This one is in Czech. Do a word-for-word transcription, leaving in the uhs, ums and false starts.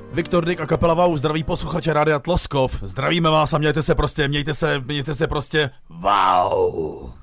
Viktor Dyk a kapela Wow zdraví posluchače Rádia Tloskov. Zdravíme vás a mějte se prostě, mějte se, mějte se prostě wow.